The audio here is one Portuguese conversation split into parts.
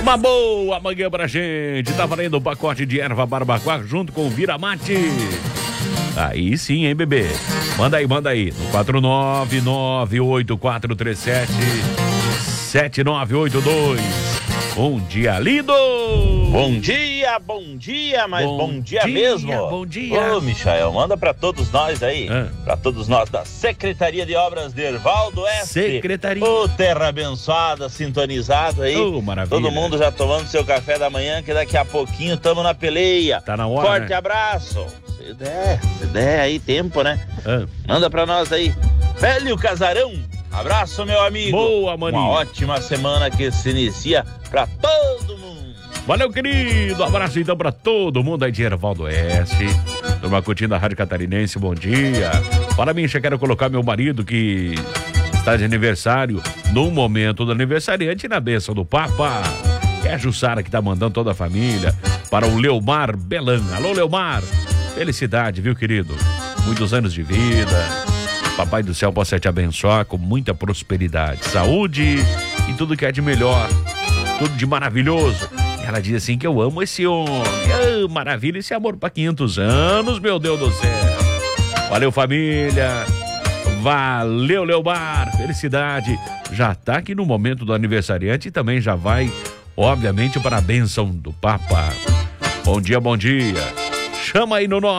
Uma boa manhã pra gente. Tá valendo um pacote de erva barbacoa junto com o Viramate. Aí sim, hein, bebê? Manda aí. No 499-8437-7982. Bom dia, lindo! Bom dia, mas bom dia mesmo. Bom dia. Ô, Michael, manda pra todos nós aí, pra todos nós da Secretaria de Obras de Ervaldo Oeste. Secretaria. Ô, terra abençoada, sintonizado aí. Ô, maravilha. Todo mundo já tomando seu café da manhã, que daqui a pouquinho tamo na peleia. Tá na hora, Forte né? abraço. Se der aí tempo, né? Manda pra nós aí. Velho Casarão, abraço, meu amigo. Boa, maninho. Uma ótima semana que se inicia pra todo mundo. Valeu, querido. Abraço então pra todo mundo aí de Ervaldo Oeste. Turma curtindo a Rádio Catarinense, bom dia. Para mim, já quero colocar meu marido que está de aniversário no momento do aniversariante na bênção do Papa. É a Jussara que tá mandando toda a família para o Leomar Belan. Alô, Leomar. Felicidade, viu, querido? Muitos anos de vida. Papai do céu possa te abençoar com muita prosperidade, saúde e tudo que é de melhor. Tudo de maravilhoso. Ela diz assim que eu amo esse homem. Maravilha, esse amor para 500 anos, meu Deus do céu. Valeu, família. Valeu, Leomar. Felicidade. Já tá aqui no momento do aniversariante e também já vai, obviamente, para a bênção do Papa. Bom dia, bom dia. Chama aí no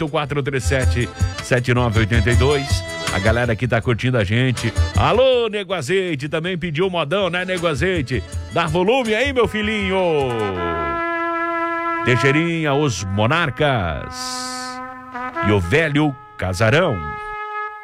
98437-7982. A galera que tá curtindo a gente. Alô, Nego Azeite, também pediu modão, né, Nego Azeite? Dá volume aí, meu filhinho. Teixeirinha, os Monarcas e o Velho Casarão.